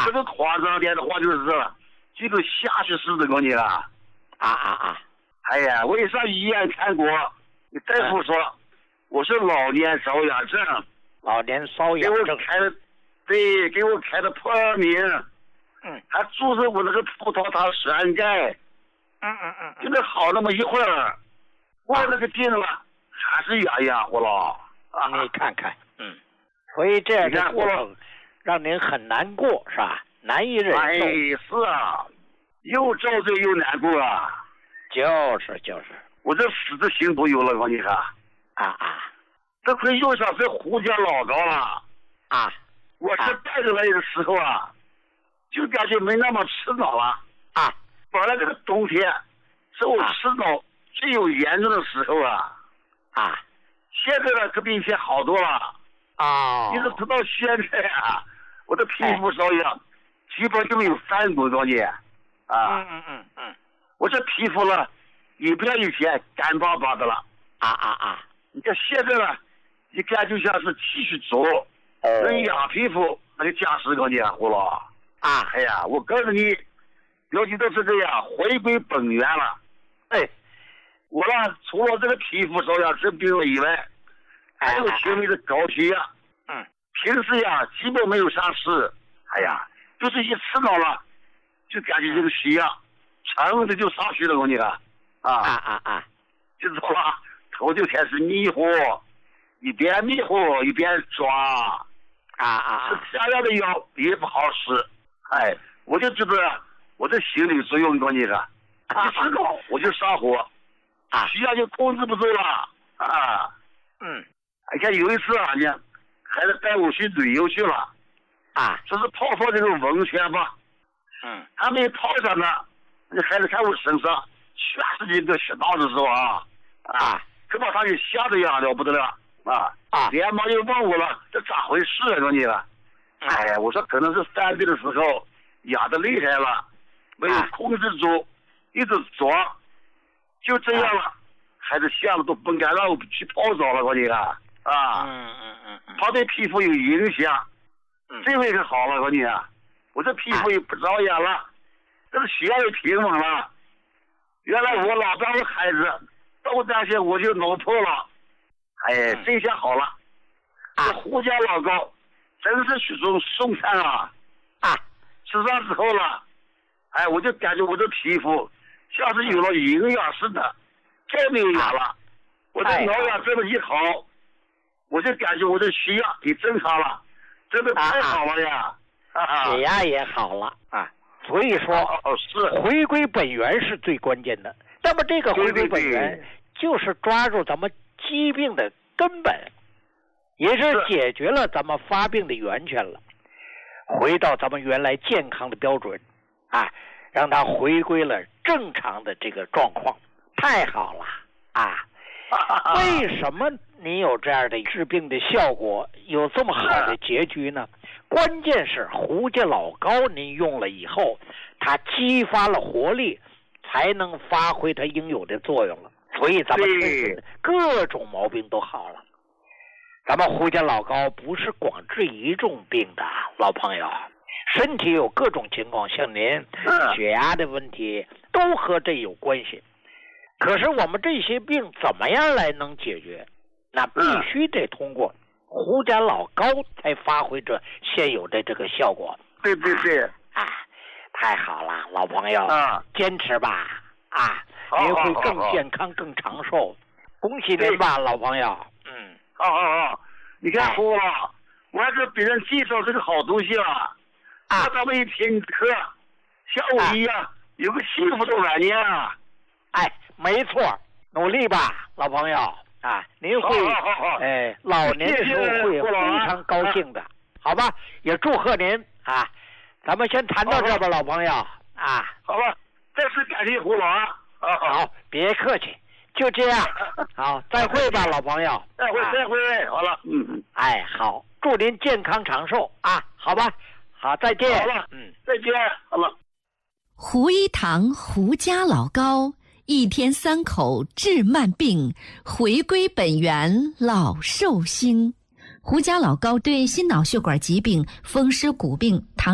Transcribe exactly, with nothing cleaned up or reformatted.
这个夸张点的话就是这个下去式的，我你啊啊啊啊！ 哎呀，我也上医院看过，你大夫说、嗯、我是老年瘙痒症， 老年瘙痒症， 给我开的，对，给我开的破名， 嗯， 还注射我那个葡萄糖栓盖， 嗯嗯嗯， 就那好那么一会儿，我那个病了，还是痒痒乎了。 啊，你看看，嗯，所以这样的过程让您很难过，是吧？难以忍受。 哎，是啊，又遭罪又难过啊。 就是就是， 我这死的心都有了，我你看。 啊啊， 这回又想是胡家老高了。 啊， 我这带着来的时候啊，就感觉没那么吃恼了。 啊， 本来这个冬天是我吃恼最有严重的时候啊。 啊， 现在呢，可比以前好多了。 啊、哦， 一直直到现在啊，我的皮肤瘙痒，基本就没有翻过高你。啊， 嗯嗯嗯嗯， 我这皮肤呢，也不像以前干巴巴的了。 啊啊啊！ 你看现在呢，一看就像是继续做，人养皮肤那个驾驶高你胡了。 啊， 哎呀，我告诉你，尤其都是这样，回归本源了。 哎， 我呢，除了这个皮肤瘙痒这病了以外，还有轻微的高血压。 嗯， 平时呀，基本没有啥事。哎呀，就是一吃恼了，就感觉这个血压长的就上去了，我你看。啊啊啊啊！ 就走了，头就开始迷糊，一边迷糊一边抓。 啊啊！ 吃下来的药也不好使。哎，我就知道我这心理作用，我你看，一吃高我就上火， 啊， 血压就控制不住了。啊， 嗯。 哎呀，有一次啊，呢，孩子带我去旅游去了， 啊， 说是泡泡这个温泉吧， 嗯， 还没泡上呢，那孩子看我身上全是这个血道的时候啊，啊，可把他给吓得呀了不得了啊， 啊， 连忙就问我了，这咋回事啊，说你了？哎呀，我说可能是犯病的时候痒得厉害了，没有控制住，一直抓，就这样了，孩子吓得都不敢让我去泡澡了，我你看。啊， 嗯嗯嗯嗯， 他对皮肤有影响， 嗯， 这回可好了，我你啊，我这皮肤也不着痒了，这个血压也平稳了。原来我老丈人孩子都担心我就脑破了，哎，这下好了，这胡家老高真是许种送餐啊！ 啊， 吃上之后了，哎，我就感觉我这皮肤像是有了营养似的，再没有痒了。我这挠痒这么一好。我就感觉我的血压也正常了，真的太好了呀！ 啊、血压也好了啊，所以说， 哦是回归本源是最关键的。那么这个回归本源，就是抓住咱们疾病的根本，也是解决了咱们发病的源泉了，回到咱们原来健康的标准，啊，让它回归了正常的这个状况，太好了啊！为什么你有这样的治病的效果，有这么好的结局呢？关键是胡家老高您用了以后，它激发了活力，才能发挥它应有的作用了。所以咱们各种毛病都好了。咱们胡家老高不是光治一种病的，老朋友，身体有各种情况，像您血压的问题都和这有关系。可是我们这些病怎么样来能解决？那必须得通过胡家老高才发挥着现有的这个效果。 对对对， 啊，太好了，老朋友， 啊， 坚持吧，啊，您会更健康、更长寿。恭喜您吧，老朋友。嗯， 好好好，你看胡了，我还给别人介绍这个好东西了，啊，咱们一听课，像我一样有个幸福的晚年啊。 哎，没错，努力吧，老朋友啊！您会，哎，老年的时候会非常高兴的，好吧？也祝贺您啊！咱们先谈到这吧，老朋友啊。 好了，再次感谢胡老啊！ 好，别客气，就这样，好，再会吧，老朋友。 再会，再会，好了，嗯， 哎，好，祝您健康长寿啊！好吧，好，再见。 好了，嗯，再见，好了。 胡一堂胡家老高。一天三口治慢病，回归本源老寿星。胡家老高对心脑血管疾病、风湿骨病、糖